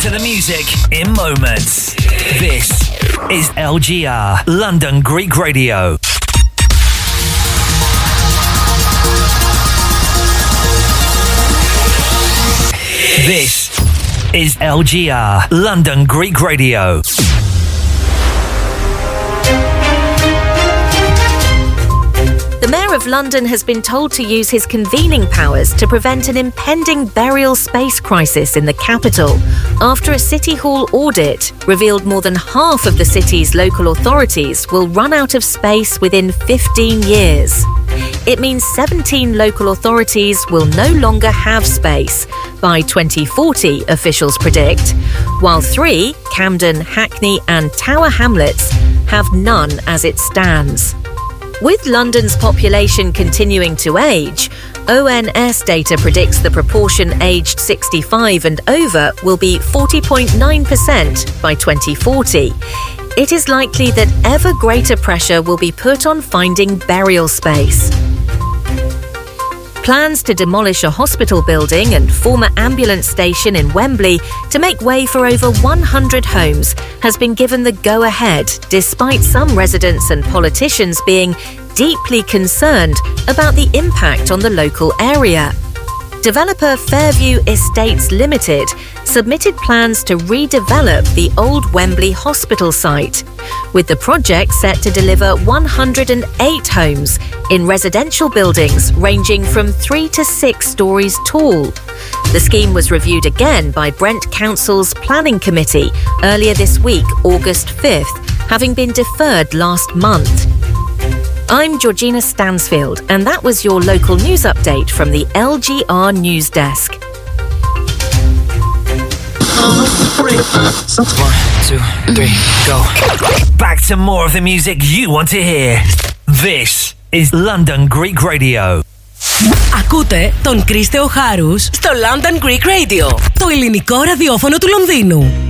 to the music in moments. This is LGR, London Greek Radio. This is LGR, London Greek Radio. The Mayor of London has been told to use his convening powers to prevent an impending burial space crisis in the capital after a City Hall audit revealed more than half of the city's local authorities will run out of space within 15 years. It means 17 local authorities will no longer have space by 2040, officials predict, while 3, Camden, Hackney and Tower Hamlets, have none as it stands. With London's population continuing to age, ONS data predicts the proportion aged 65 and over will be 40.9% by 2040. It is likely that ever greater pressure will be put on finding burial space. Plans to demolish a hospital building and former ambulance station in Wembley to make way for over 100 homes has been given the go-ahead, despite some residents and politicians being deeply concerned about the impact on the local area. Developer Fairview Estates Limited submitted plans to redevelop the old Wembley Hospital site, with the project set to deliver 108 homes in residential buildings ranging from 3 to 6 stories tall. The scheme was reviewed again by Brent Council's Planning Committee earlier this week, August 5th, having been deferred last month. I'm Georgina Stansfield, and that was your local news update from the LGR News Desk. 1, 2, 3, go. Back to more of the music you want to hear. This is London Greek Radio. Ακούτε τον Κρίστεο Χάρους στο London Greek Radio, το ελληνικό ραδιόφωνο του Λονδίνου.